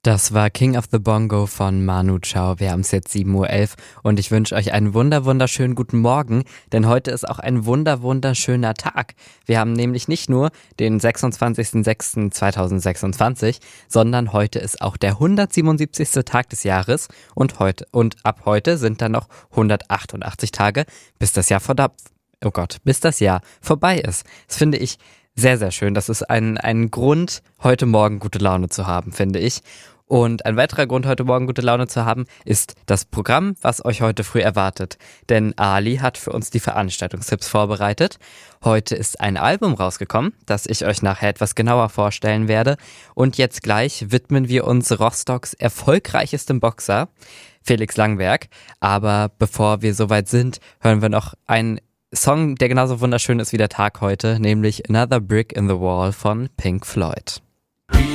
Das war King of the Bongo von Manu Chao. Wir haben es jetzt 7:11 Uhr und ich wünsche euch einen wunderschönen guten Morgen, denn heute ist auch ein wunderschöner Tag. Wir haben nämlich nicht nur den 26.06.2026, sondern heute ist auch der 177. Tag des Jahres und ab heute sind dann noch 188 Tage, bis das Jahr vorbei ist. Das finde ich sehr schön. Das ist ein Grund, heute Morgen gute Laune zu haben, finde ich. Und ein weiterer Grund, heute Morgen gute Laune zu haben, ist das Programm, was euch heute früh erwartet. Denn Ali hat für uns die Veranstaltungstipps vorbereitet. Heute ist ein Album rausgekommen, das ich euch nachher etwas genauer vorstellen werde. Und jetzt gleich widmen wir uns Rostocks erfolgreichstem Boxer, Felix Langberg. Aber bevor wir soweit sind, hören wir noch einen Song, der genauso wunderschön ist wie der Tag heute, nämlich Another Brick in the Wall von Pink Floyd.